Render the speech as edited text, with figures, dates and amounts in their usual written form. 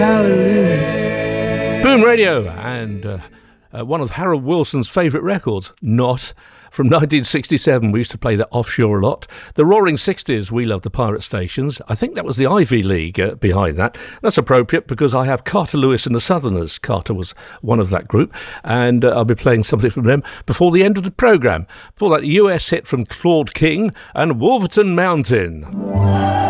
Boom Radio, and one of Harold Wilson's favourite records, Not, from 1967. We used to play that offshore a lot. The Roaring 60s, We Love the Pirate Stations. I think that was the Ivy League behind that. That's appropriate because I have Carter Lewis and the Southerners. Carter was one of that group, and I'll be playing something from them before the end of the programme. Before that, US hit from Claude King and Wolverton Mountain.